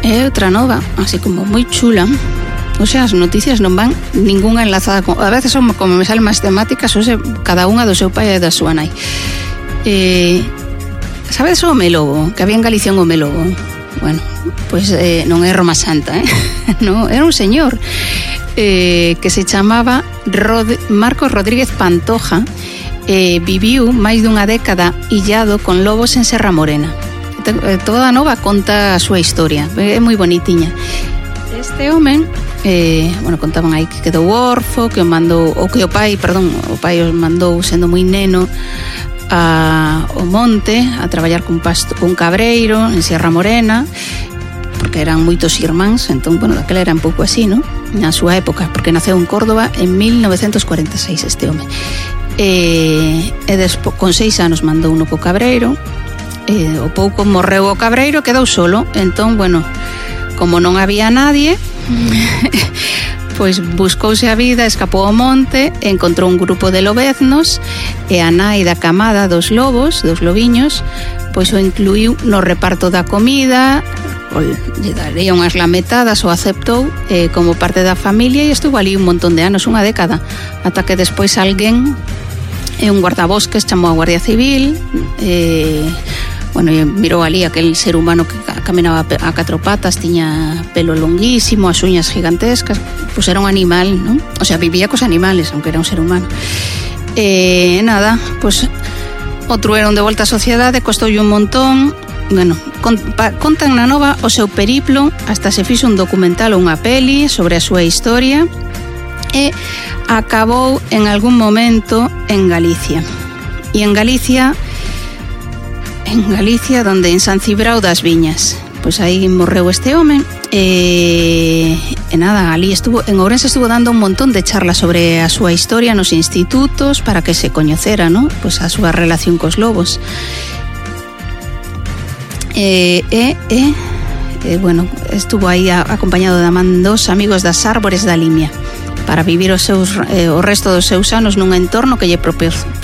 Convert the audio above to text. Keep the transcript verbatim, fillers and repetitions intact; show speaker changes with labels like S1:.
S1: E outra nova, así como moi chula. O sea, as noticias non van ningunha enlazada con... A veces son como me salen máis temáticas, ou sea, cada unha do seu pai e da súa nai. Eh, sabedes o homelobo? Que había en Galicia un homelobo. Bueno, pois eh, non é Roma Santa, eh? No, era un señor eh, que se chamaba Rod... Marcos Rodríguez Pantoja. Eh, viviu máis dunha década illado con lobos en Serra Morena. Toda a nova conta a súa historia, é moi bonitiña. Este home, eh, bueno, contaban aí que quedou orfo, que o mandou, ou que o pai, perdón, o pai os mandou sendo moi neno a, ao monte a traballar cun pasto, cun cabreiro en Serra Morena, porque eran moitos irmáns, entón, bueno, daquela era un pouco así, non? Na súa época, porque naceu en Córdoba en mil novecentos cuarenta e seis este home. E, e despo, con seis anos mandou uno co cabreiro. Eh, o pouco morreu o cabreiro, quedou solo. Entón, bueno, como non había nadie, pois buscouse a vida, escapou ao monte, encontrou un grupo de lobeznos e a nai da camada dos lobos, dos lobiños, pois o incluiu no reparto da comida, o, lle daría unhas lametadas, o aceptou eh, como parte da familia e estuvo ali un montón de anos, unha década, ata que despois alguén, eh, un guardabosques, chamou a Guardia Civil, e... Eh, bueno, mirou ali aquel ser humano que caminaba a catro patas, tiña pelo longuísimo, as uñas gigantescas, pois era un animal, non? O sea, vivía cos animales, aunque era un ser humano. E nada, pois o trueron de volta á sociedade, costoulle un montón. Bueno, contan na nova o seu periplo, hasta se fixo un documental ou unha peli sobre a súa historia e acabou en algún momento en Galicia. E en Galicia en Galicia, donde en San Cibrao das Viñas. Pois aí morreu este home e, e nada, ali estuvo, en Ourense estuvo dando un montón de charlas sobre a súa historia nos institutos para que se coñecera, ¿no? Pois a súa relación cos lobos. E, e, e, e bueno, estuvo aí a, acompañado da man dos amigos das Árbores da Limia para vivir os seus eh, o resto dos seus anos nun entorno que lle